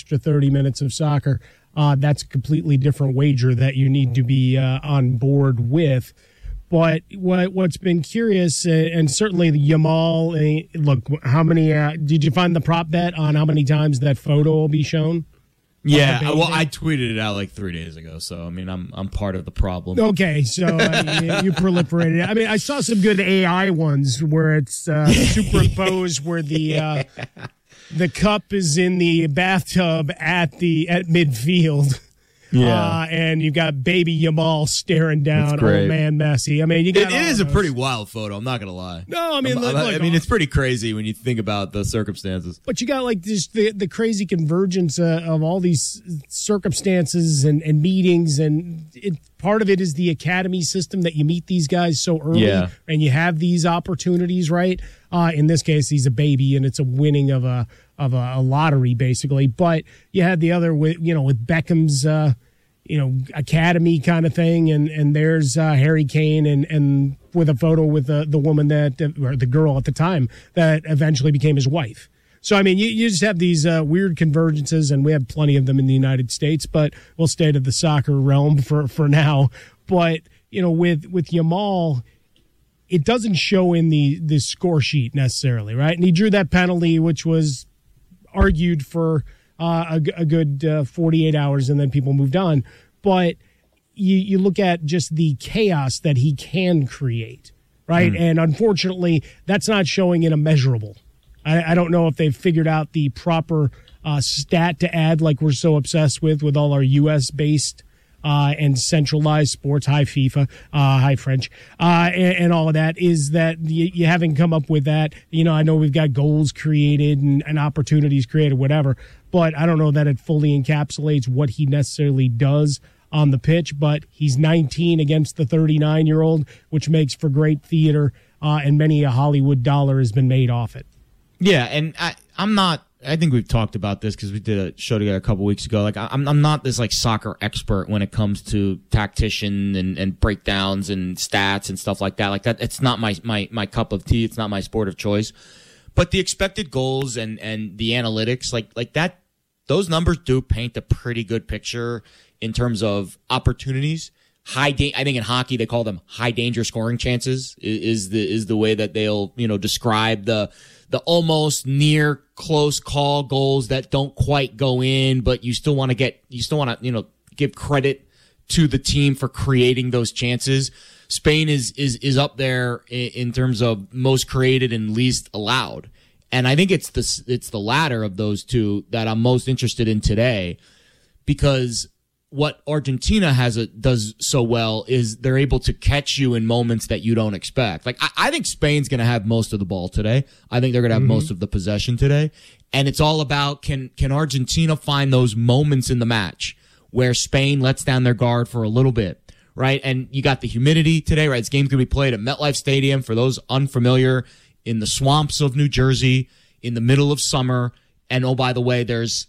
extra 30 minutes of soccer, that's a completely different wager that you need to be on board with. But what's been curious, and certainly the Yamal, look, how many, did you find the prop bet on how many times that photo will be shown? Yeah, well, I tweeted it out like 3 days ago, so I mean, I'm part of the problem. Okay, so you proliferated. I mean, I saw some good AI ones where it's superimposed where the cup is in the bathtub at midfield. Yeah, and you've got baby Yamal staring down old man Messi. I mean, it is a pretty wild photo. I'm not gonna lie. No, I mean, it's pretty crazy when you think about the circumstances. But you got like this the crazy convergence of all these circumstances and meetings, and part of it is the academy system that you meet these guys so early, and you have these opportunities, right? In this case, he's a baby, and it's a winning of a lottery, basically. But you had the other with Beckham's academy kind of thing, and there's Harry Kane and with a photo with the woman or the girl at the time that eventually became his wife. So I mean, you just have these weird convergences, and we have plenty of them in the United States. But we'll stay to the soccer realm for now. But with Yamal, it doesn't show in the score sheet necessarily, right? And he drew that penalty, which was argued for a good 48 hours, and then people moved on. But you look at just the chaos that he can create, right? And unfortunately, that's not showing in a measurable. I don't know if they've figured out the proper stat to add, like we're so obsessed with all our U.S.-based and centralized sports, high FIFA, high French, and all of that, is that you haven't come up with that. I know we've got goals created and opportunities created, whatever, but I don't know that it fully encapsulates what he necessarily does on the pitch. But he's 19 against the 39-year-old, which makes for great theater, and many a Hollywood dollar has been made off it. Yeah, and I think we've talked about this because we did a show together a couple weeks ago. Like, I'm not this like soccer expert when it comes to tactician and breakdowns and stats and stuff like that. Like that, it's not my cup of tea. It's not my sport of choice. But the expected goals and the analytics, like that, those numbers do paint a pretty good picture in terms of opportunities. I think in hockey they call them high danger scoring chances is the way that they'll describe the almost near close call goals that don't quite go in, but you still want to give credit to the team for creating those chances. Spain is up there in terms of most created and least allowed. And I think it's the latter of those two that I'm most interested in today, because what Argentina does so well is they're able to catch you in moments that you don't expect. Like, I think Spain's going to have most of the ball today. I think they're going to have most of the possession today. And it's all about, can Argentina find those moments in the match where Spain lets down their guard for a little bit, right? And you got the humidity today, right? This game's going to be played at MetLife Stadium. For those unfamiliar, in the swamps of New Jersey, in the middle of summer. And oh, by the way, there's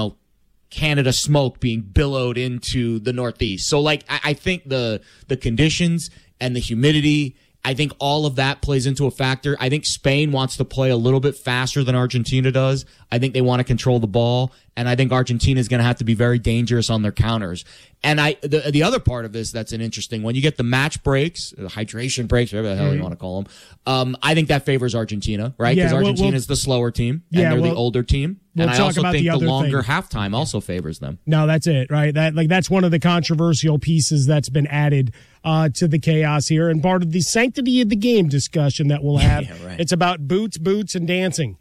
Canada smoke being billowed into the Northeast. So I think the conditions and the humidity, I think all of that plays into a factor. I think Spain wants to play a little bit faster than Argentina does. I think they want to control the ball, and I think Argentina is going to have to be very dangerous on their counters. And the other part of this that's an interesting one, you get the match breaks, the hydration breaks, whatever the hell you want to call them. I think that favors Argentina, right? Because Argentina is the slower team, and they're the older team. And I also think the longer halftime also favors them. No, that's it, right? That's one of the controversial pieces that's been added to the chaos here, and part of the sanctity of the game discussion that we'll have. Yeah, right. It's about boots, and dancing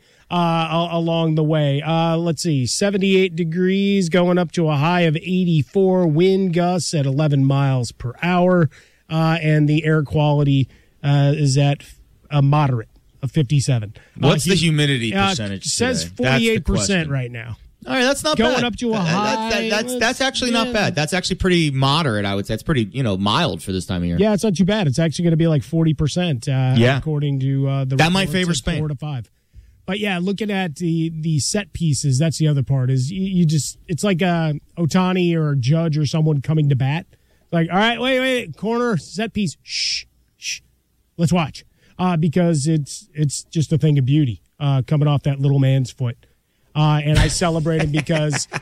along the way. Let's see, 78 degrees going up to a high of 84, wind gusts at 11 miles per hour, and the air quality is at a moderate of 57. What's the humidity percentage? It says 48% right now. All right, that's not going bad. Up to a high. That's actually not bad. That's actually pretty moderate, I would say. It's pretty, mild for this time of year. Yeah, it's not too bad. It's actually going to be like 40%, according to the that might favor Spain. 4 to 5. But yeah, looking at the set pieces, that's the other part. Is you just, it's like Ohtani or Judge or someone coming to bat. Like, all right, wait, corner set piece. Shh, let's watch, because it's just a thing of beauty coming off that little man's foot. And I celebrate him because